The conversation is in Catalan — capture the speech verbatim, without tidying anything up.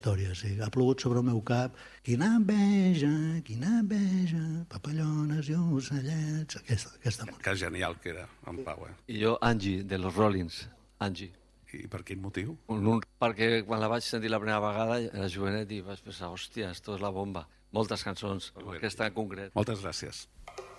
història, sí. Ha plogut sobre el meu cap. Quina enveja, quina enveja, papallones i ocellets... Aquesta, aquesta música. Que genial que era, en Pau, eh? I jo, Angie, de los Rollins. Angie. I per quin motiu? Un, un, perquè quan la vaig sentir la primera vegada era jovenet i vaig pensar, hòstia, esto és la bomba. Moltes cançons, aquesta en concret. Moltes gràcies.